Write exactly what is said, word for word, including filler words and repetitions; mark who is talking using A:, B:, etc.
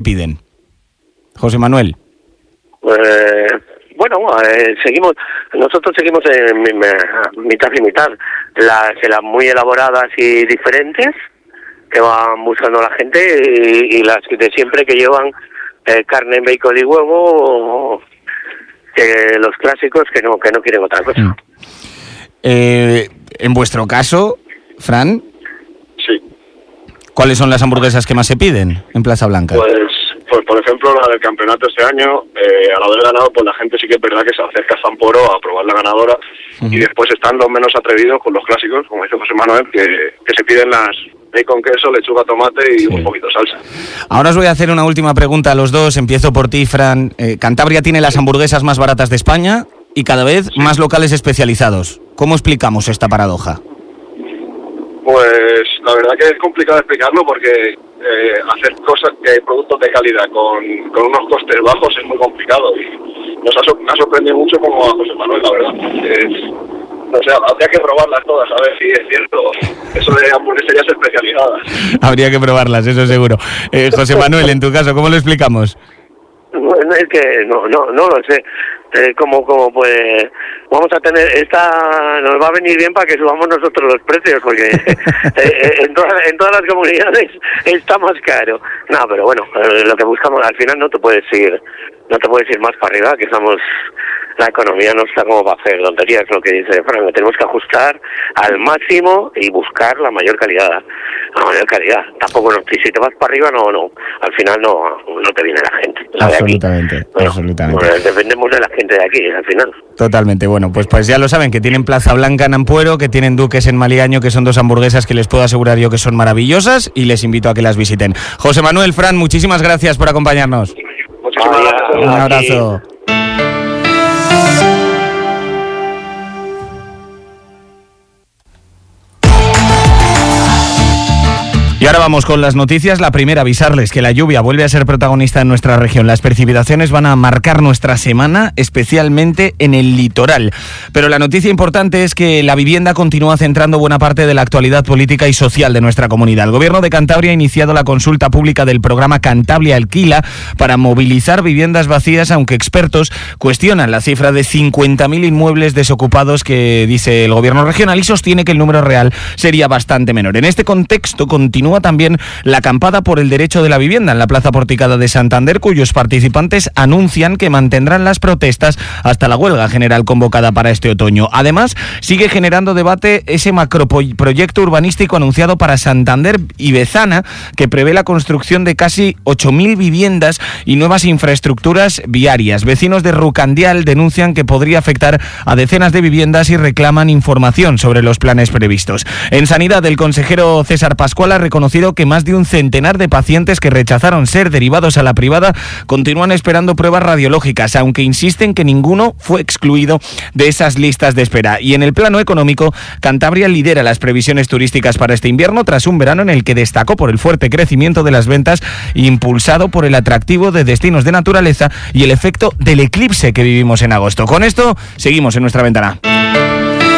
A: piden? José Manuel.
B: Eh, bueno, eh, seguimos, nosotros seguimos en mitad y mitad, las, las muy elaboradas y diferentes que van buscando la gente y, y las de siempre que llevan eh, carne, bacon y huevo, que los clásicos que no que no quieren otra cosa.
A: Mm. Eh, en vuestro caso, Fran,
C: sí.
A: ¿Cuáles son las hamburguesas que más se piden en Plaza Blanca?
C: Pues, pues por ejemplo, la del campeonato este año, eh, al haber ganado, pues la gente sí que es verdad que se acerca a Zamporo a probar la ganadora. Uh-huh. Y después están los menos atrevidos con los clásicos, como dice José Manuel, que, que se piden las bacon, queso, lechuga, tomate y sí. un poquito de salsa.
A: Ahora os voy a hacer una última pregunta a los dos. Empiezo por ti, Fran. Eh, Cantabria tiene las hamburguesas más baratas de España y cada vez sí. más locales especializados. ¿Cómo explicamos esta paradoja?
C: Pues la verdad que es complicado explicarlo porque eh, hacer cosas, que productos de calidad con, con unos costes bajos es muy complicado y nos ha, me ha sorprendido mucho como a José Manuel, la verdad. Es, o sea, habría que probarlas todas, a ver si es cierto. Eso de hamburgueserías especializadas.
A: Habría que probarlas, eso seguro. Eh, José Manuel, en tu caso, ¿cómo lo explicamos?
B: Bueno, es que no, no, no lo sé. Eh, como, como pues vamos a tener esta, nos va a venir bien para que subamos nosotros los precios porque eh, en, todas, en todas las comunidades está más caro. No, pero bueno, eh, lo que buscamos al final no te puedes ir, no te puedes ir más para arriba, que estamos, la economía no está como para hacer tonterías, lo que dice Fran, tenemos que ajustar al máximo y buscar la mayor calidad, la mayor calidad. Tampoco, no, si te vas para arriba, no, no, al final no, no te viene la gente. La
A: absolutamente,
B: de aquí. Bueno,
A: absolutamente.
B: Bueno, dependemos de la gente de aquí, al final.
A: Totalmente, bueno, pues pues ya lo saben, que tienen Plaza Blanca en Ampuero, que tienen Duques en Maliaño, que son dos hamburguesas que les puedo asegurar yo que son maravillosas y les invito a que las visiten. José Manuel, Fran, muchísimas gracias por acompañarnos.
C: Muchísimas gracias.
A: Un abrazo. Y ahora vamos con las noticias. La primera, avisarles que la lluvia vuelve a ser protagonista en nuestra región. Las precipitaciones van a marcar nuestra semana, especialmente en el litoral. Pero la noticia importante es que la vivienda continúa centrando buena parte de la actualidad política y social de nuestra comunidad. El Gobierno de Cantabria ha iniciado la consulta pública del programa Cantabria Alquila para movilizar viviendas vacías, aunque expertos cuestionan la cifra de cincuenta mil inmuebles desocupados que dice el Gobierno regional y sostiene que el número real sería bastante menor. En este contexto continúa también la acampada por el derecho de la vivienda en la Plaza Porticada de Santander, cuyos participantes anuncian que mantendrán las protestas hasta la huelga general convocada para este otoño. Además, sigue generando debate ese macroproyecto urbanístico anunciado para Santander y Bezana, que prevé la construcción de casi ocho mil viviendas y nuevas infraestructuras viarias. Vecinos de Rucandial denuncian que podría afectar a decenas de viviendas y reclaman información sobre los planes previstos. En Sanidad, el consejero César Pascual ha reconocido que más de un centenar de pacientes que rechazaron ser derivados a la privada continúan esperando pruebas radiológicas, aunque insisten que ninguno fue excluido de esas listas de espera. Y en el plano económico, Cantabria lidera las previsiones turísticas para este invierno tras un verano en el que destacó por el fuerte crecimiento de las ventas impulsado por el atractivo de destinos de naturaleza y el efecto del eclipse que vivimos en agosto. Con esto, seguimos en nuestra ventana.